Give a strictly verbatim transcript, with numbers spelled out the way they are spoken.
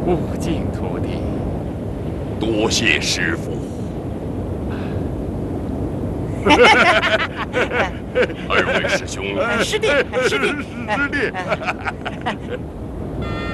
悟净徒弟， 多谢师傅。二位师兄， 师弟，师弟， 师弟。